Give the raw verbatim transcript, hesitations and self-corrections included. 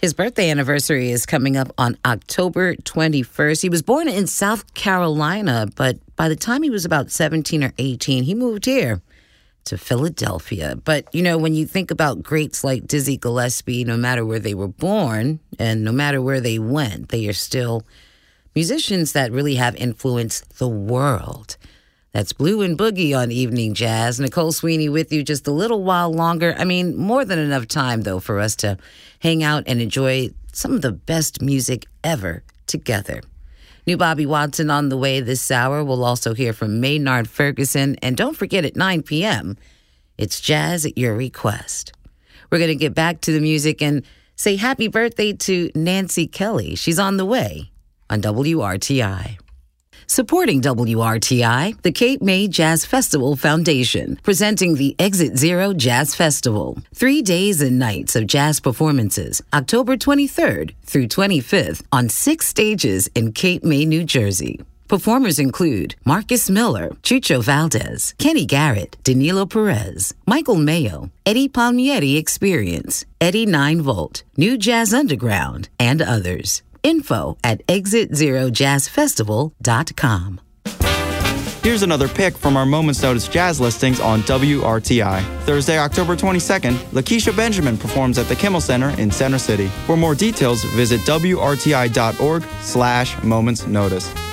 His birthday anniversary is coming up on October twenty-first. He was born in South Carolina, but by the time he was about seventeen or eighteen, he moved here to Philadelphia. But, you know, when you think about greats like Dizzy Gillespie, no matter where they were born and no matter where they went, they are still musicians that really have influenced the world. That's Blue and Boogie on Evening Jazz. Nicole Sweeney with you just a little while longer. I mean, more than enough time, though, for us to hang out and enjoy some of the best music ever together. New Bobby Watson on the way this hour. We'll also hear from Maynard Ferguson. And don't forget at nine p.m., it's Jazz at Your Request. We're going to get back to the music and say happy birthday to Nancy Kelly. She's on the way on W R T I. Supporting W R T I, the Cape May Jazz Festival Foundation, presenting the Exit Zero Jazz Festival. Three days and nights of jazz performances, October twenty-third through twenty-fifth, on six stages in Cape May, New Jersey. Performers include Marcus Miller, Chucho Valdez, Kenny Garrett, Danilo Perez, Michael Mayo, Eddie Palmieri Experience, Eddie nine volt, New Jazz Underground, and others. Info at exit zero jazz festival dot com. Here's another pick from our Moments Notice jazz listings on W R T I. Thursday, October twenty-second, Lakeisha Benjamin performs at the Kimmel Center in Center City. For more details, visit W R T I dot org slash Moments Notice.